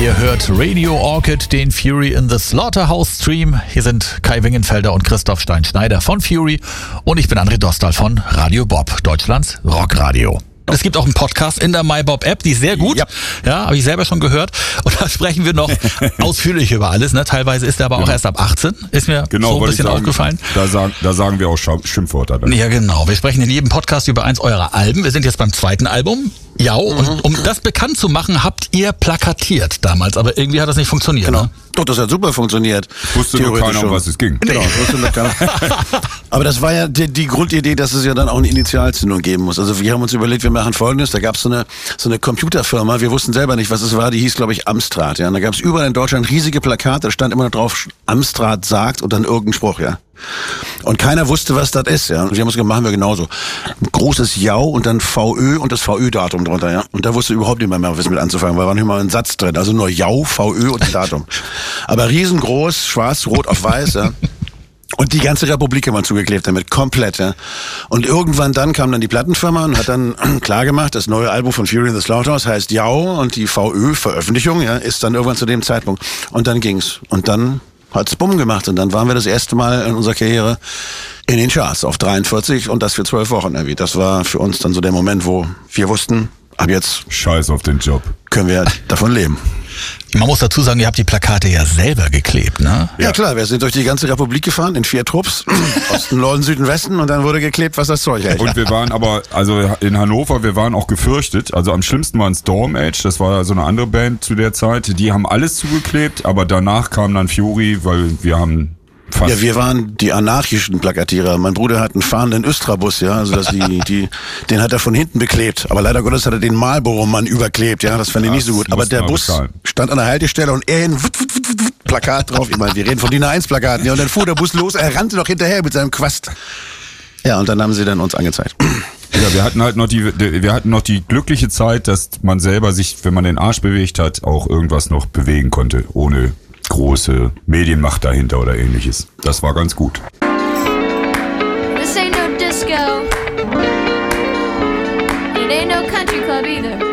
Ihr hört Radio Orchid, den Fury in the Slaughterhouse Stream. Hier sind Kai Wingenfelder und Christoph Stein-Schneider von Fury und ich bin André Dostal von Radio Bob, Deutschlands Rockradio. Es gibt auch einen Podcast in der MyBob-App, die ist sehr gut. Ja, habe ich selber schon gehört. Und da sprechen wir noch ausführlich über alles. Ne? Teilweise ist er aber auch erst ab 18. Ist mir so ein bisschen aufgefallen. Da sagen wir auch Schimpfwörter. Dann. Ja, genau. Wir sprechen in jedem Podcast über eins eurer Alben. Wir sind jetzt beim zweiten Album. Ja, und um das bekannt zu machen, habt ihr plakatiert damals. Aber irgendwie hat das nicht funktioniert. Genau. Ne? Doch, das hat super funktioniert. Wusste nur keiner, um was es ging. Genau, wusste nur keiner. Aber das war ja die Grundidee, dass es ja dann auch eine Initialzündung geben muss. Also wir haben uns überlegt, wir machen Folgendes. Da gab es so eine Computerfirma, wir wussten selber nicht, was es war, die hieß, glaube ich, Amstrad. Ja? Und da gab es überall in Deutschland riesige Plakate, da stand immer noch drauf, Amstrad sagt und dann irgendein Spruch, ja. Und keiner wusste, was das ist, ja. Und wir haben uns gesagt, machen wir genauso. Ein großes Jau und dann VÖ und das VÖ-Datum drunter, ja. Und da wusste überhaupt niemand mehr was mit anzufangen, weil da war nicht mal ein Satz drin. Also nur Jau, VÖ und ein Datum. Aber riesengroß, schwarz, rot auf weiß, ja. Und die ganze Republik haben wir zugeklebt damit, komplett, ja. Und irgendwann dann kam dann die Plattenfirma und hat dann klargemacht, das neue Album von Fury in the Slaughterhouse heißt Jau und die VÖ-Veröffentlichung, ja, ist dann irgendwann zu dem Zeitpunkt. Und dann ging's. Und dann hat's Bumm gemacht und dann waren wir das erste Mal in unserer Karriere in den Charts auf 43 und das für 12 Wochen irgendwie. Das war für uns dann so der Moment, wo wir wussten, ab jetzt Scheiß auf den Job. Können wir davon leben. Man muss dazu sagen, ihr habt die Plakate ja selber geklebt, ne? Ja klar, wir sind durch die ganze Republik gefahren, in 4 Trupps, Osten, Norden, Süden, Westen und dann wurde geklebt, was das Zeug hält. Und wir waren aber, also in Hannover, wir waren auch gefürchtet, also am schlimmsten waren Storm Age, das war so eine andere Band zu der Zeit, die haben alles zugeklebt, aber danach kam dann Fury, weil wir haben fast... Ja, wir waren die anarchischen Plakatierer. Mein Bruder hat einen fahrenden Östrabus, ja, also dass den hat er von hinten beklebt. Aber leider Gottes hat er den Marlboro-Mann überklebt, ja, das fand ich nicht so gut. Aber der Bus stand an der Haltestelle und er Plakat drauf. Ich meine, wir reden von DIN A1-Plakaten, ja, und dann fuhr der Bus los, er rannte noch hinterher mit seinem Quast. Ja, und dann haben sie dann uns angezeigt. Ja, wir hatten halt noch die glückliche Zeit, dass man selber sich, wenn man den Arsch bewegt hat, auch irgendwas noch bewegen konnte, ohne große Medienmacht dahinter oder ähnliches. Das war ganz gut. This ain't no disco. It ain't no country club either.